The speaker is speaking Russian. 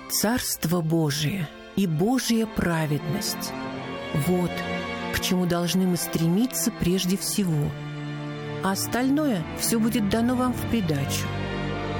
Царство Божие и Божья праведность – вот к чему должны мы стремиться прежде всего, а остальное все будет дано вам в придачу.